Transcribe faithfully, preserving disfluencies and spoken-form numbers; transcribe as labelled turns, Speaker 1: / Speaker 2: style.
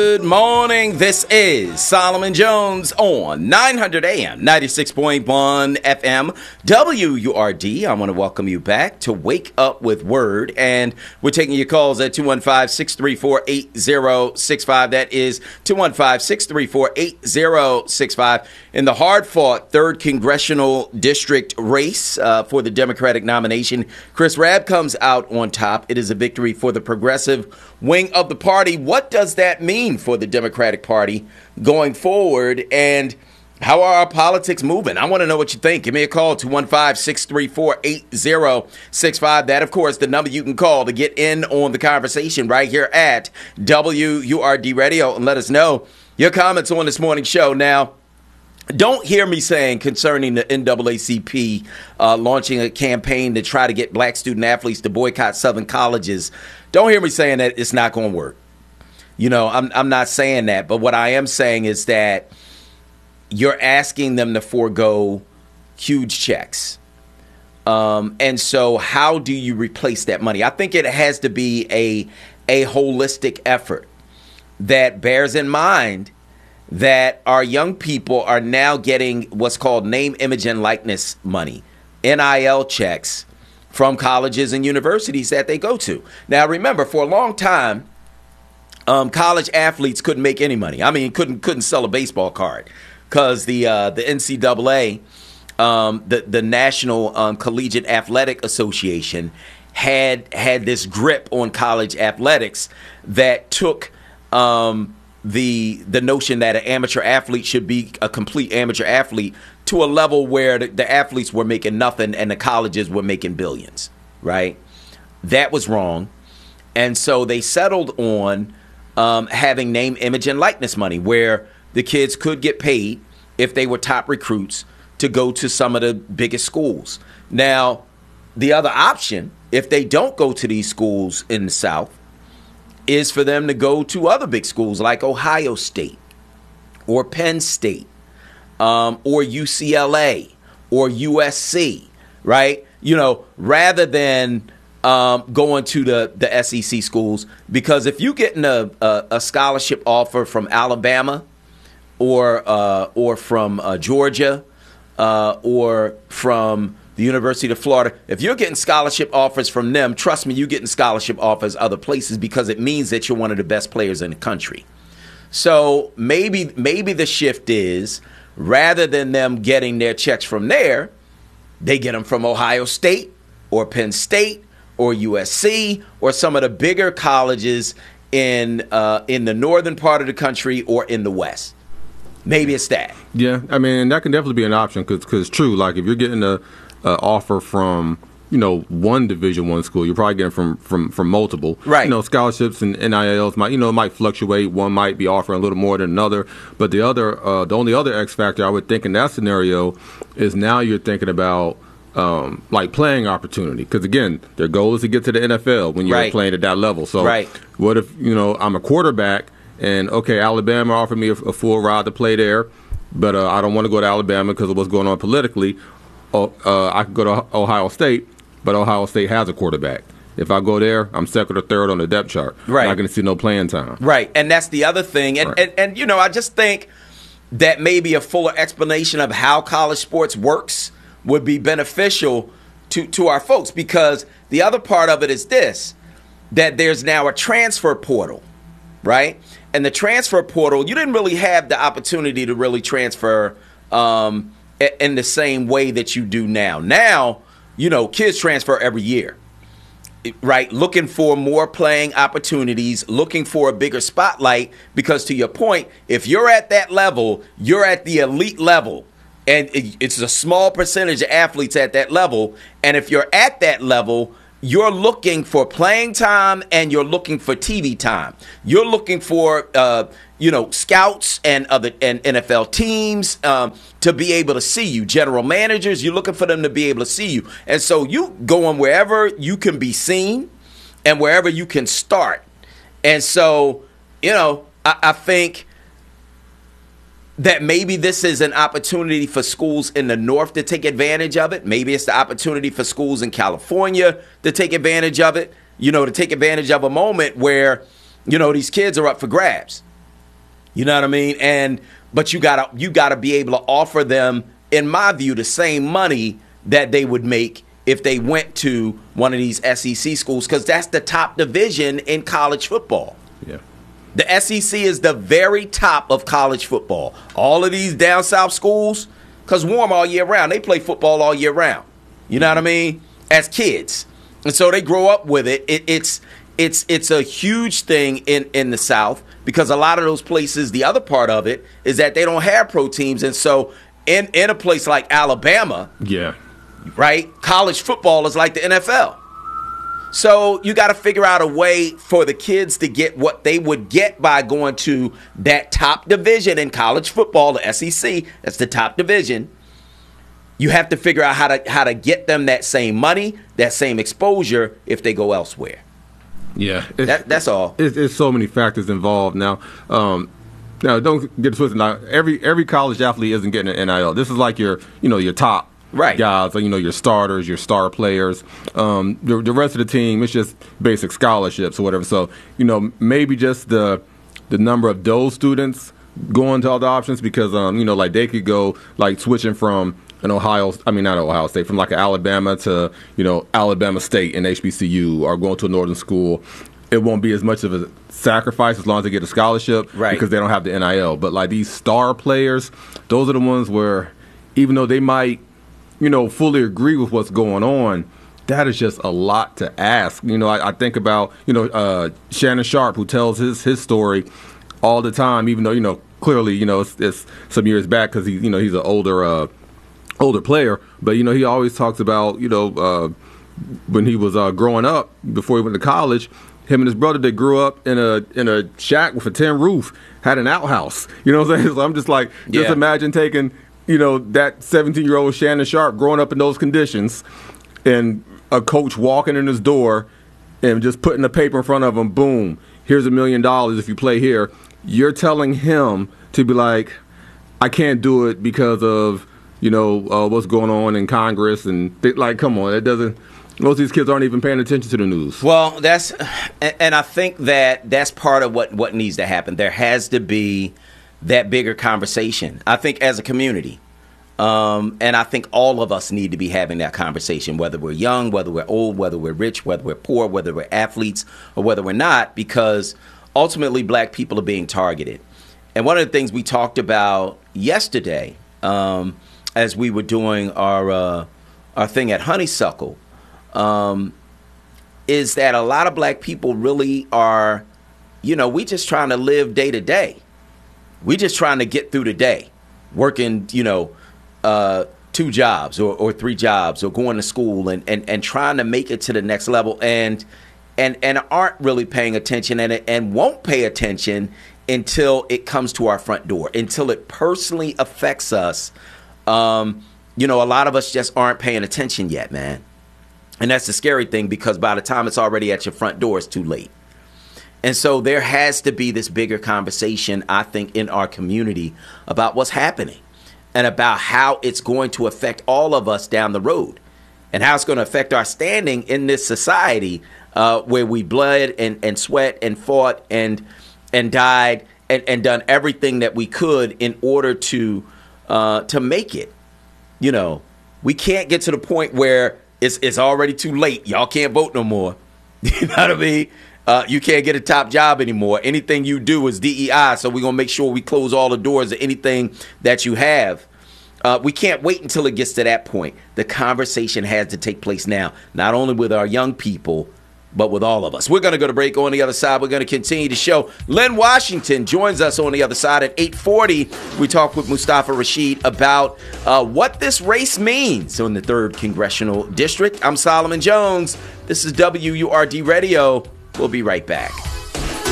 Speaker 1: Good morning. This is Solomon Jones on nine hundred A M, ninety-six point one F M, W U R D. I want to welcome you back to Wake Up with Word, and we're taking your calls at two one five, six three four, eight zero six five. That is two one five, six three four, eight zero six five. In the hard-fought third Congressional District race uh, for the Democratic nomination, Chris Rabb comes out on top. It is a victory for the progressive wing of the party. What does that mean for the Democratic Party going forward, and how are our politics moving? I want to know what you think. Give me a call, two one five, six three four, eight zero six five. That, of course, the number you can call to get in on the conversation right here at W U R D Radio, and let us know your comments on this morning's show. Now, don't hear me saying concerning the N double A C P uh, launching a campaign to try to get black student athletes to boycott Southern colleges. Don't hear me saying that it's not going to work. You know, I'm I'm not saying that. But what I am saying is that you're asking them to forego huge checks. Um, and so how do you replace that money? I think it has to be a a holistic effort that bears in mind that our young people are now getting what's called name, image, and likeness money, N I L checks, from colleges and universities that they go to. Now, remember, for a long time, um, college athletes couldn't make any money. I mean, couldn't couldn't sell a baseball card because the uh, the N C double A, um, the the National um, Collegiate Athletic Association, had had this grip on college athletics that took um, the the notion that an amateur athlete should be a complete amateur athlete to a level where the, the athletes were making nothing and the colleges were making billions, right? That was wrong. And so they settled on um, having name, image, and likeness money where the kids could get paid if they were top recruits to go to some of the biggest schools. Now, the other option, if they don't go to these schools in the South, is for them to go to other big schools like Ohio State or Penn State um, or U C L A or U S C, right? You know, rather than um, going to the, the S E C schools, because if you're getting a, a, a scholarship offer from Alabama or uh, or from uh, Georgia uh, or from the University of Florida, if you're getting scholarship offers from them, trust me, you're getting scholarship offers other places because it means that you're one of the best players in the country. So maybe maybe the shift is, rather than them getting their checks from there, they get them from Ohio State or Penn State or U S C or some of the bigger colleges in uh, in the northern part of the country or in the West. Maybe it's that.
Speaker 2: Yeah, I mean, that can definitely be an option because it's true. Like if you're getting a Uh, offer from, you know, one Division One school, you're probably getting from, from, from multiple. Right. You know, scholarships and N I Ls might, you know, it might fluctuate. One might be offering a little more than another. But the other, uh, the only other X factor I would think in that scenario is now you're thinking about um, like playing opportunity. Because again, their goal is to get to the N F L when you're right. playing at that level. So right. what if, you know, I'm a quarterback and okay, Alabama offered me a, a full ride to play there, but uh, I don't want to go to Alabama because of what's going on politically. Oh, uh, I could go to Ohio State, but Ohio State has a quarterback. If I go there, I'm second or third on the depth chart. Right. I'm not going to see no playing time.
Speaker 1: Right, and that's the other thing. And, right. and, and, you know, I just think that maybe a fuller explanation of how college sports works would be beneficial to, to our folks, because the other part of it is this, that there's now a transfer portal, right? And the transfer portal, you didn't really have the opportunity to really transfer um in the same way that you do now. Now, you know, kids transfer every year, right? Looking for more playing opportunities, looking for a bigger spotlight, because to your point, if you're at that level, you're at the elite level, and it's a small percentage of athletes at that level. And if you're at that level, you're looking for playing time and you're looking for T V time. You're looking for, uh, you know, scouts and other and N F L teams um, to be able to see you. General managers, you're looking for them to be able to see you. And so you going wherever you can be seen and wherever you can start. And so, you know, I, I think that maybe this is an opportunity for schools in the North to take advantage of it. Maybe it's the opportunity for schools in California to take advantage of it, you know, to take advantage of a moment where, you know, these kids are up for grabs. You know what I mean? And but you gotta you gotta be able to offer them, in my view, the same money that they would make if they went to one of these S E C schools, because that's the top division in college football.
Speaker 2: Yeah.
Speaker 1: The S E C is the very top of college football. All of these down south schools, because warm all year round, they play football all year round. You know what I mean? As kids. And so they grow up with it. it it's it's it's a huge thing in, in the South, because a lot of those places, the other part of it is that they don't have pro teams. And so in, in a place like Alabama,
Speaker 2: yeah,
Speaker 1: right, college football is like the N F L. So you got to figure out a way for the kids to get what they would get by going to that top division in college football, the S E C. That's the top division. You have to figure out how to how to get them that same money, that same exposure if they go elsewhere.
Speaker 2: Yeah,
Speaker 1: that, that's all.
Speaker 2: It's, it's so many factors involved now. Um, now, don't get twisted. Now, every every college athlete isn't getting an N I L. This is like your you know your top
Speaker 1: right.
Speaker 2: guys, you know your starters, your star players. Um, the, the rest of the team, it's just basic scholarships or whatever. So you know maybe just the the number of those students going to other options, because um, you know like they could go like switching from an Ohio, I mean not Ohio State, from like Alabama to you know Alabama State and H B C U, or going to a northern school. It won't be as much of a sacrifice as long as they get a scholarship,
Speaker 1: right,
Speaker 2: because they don't have the N I L. But like these star players, those are the ones where even though they might you know fully agree with what's going on, that is just a lot to ask. You know, I, I think about you know uh, Shannon Sharpe, who tells his his story all the time, even though you know clearly you know it's, it's some years back, because he you know he's an older. Uh, older player, but you know he always talks about you know uh, when he was uh, growing up before he went to college, him and his brother, they grew up in a in a shack with a tin roof, had an outhouse. You know what I'm saying? So I'm just like, just
Speaker 1: yeah.
Speaker 2: imagine taking you know that seventeen year old Shannon Sharpe growing up in those conditions, and a coach walking in his door and just putting the paper in front of him. Boom, here's a million dollars if you play here. You're telling him to be like, I can't do it because of you know, uh, what's going on in Congress, and th- like, come on, it doesn't. Most of these kids aren't even paying attention to the news.
Speaker 1: Well, that's, and, and I think that that's part of what, what needs to happen. There has to be that bigger conversation. I think as a community, um, and I think all of us need to be having that conversation, whether we're young, whether we're old, whether we're rich, whether we're poor, whether we're athletes, or whether we're not, because ultimately black people are being targeted. And one of the things we talked about yesterday, um, as we were doing our uh, our thing at Honeysuckle, um, is that a lot of black people really are, you know, we just trying to live day to day. We just trying to get through the day, working, you know, uh, two jobs or, or three jobs, or going to school and, and, and trying to make it to the next level, and and and aren't really paying attention, and and won't pay attention until it comes to our front door, until it personally affects us. Um, you know, a lot of us just aren't paying attention yet, man. And that's the scary thing, because by the time it's already at your front door, it's too late. And so there has to be this bigger conversation, I think, in our community about what's happening and about how it's going to affect all of us down the road, and how it's going to affect our standing in this society uh, where we bled and, and sweat and fought and and died and, and done everything that we could in order to Uh, to make it. You know, we can't get to the point where it's it's already too late. Y'all can't vote no more. You know what I mean? Uh, you can't get a top job anymore. Anything you do is D E I, so we're going to make sure we close all the doors to anything that you have. Uh, we can't wait until it gets to that point. The conversation has to take place now, not only with our young people, but with all of us. We're going to go to break. On the other side, we're going to continue the show. Len Washington joins us on the other side at eight forty. We talk with Mustafa Rashid about uh, what this race means in the third Congressional District. I'm Solomon Jones. This is W U R D Radio. We'll be right back.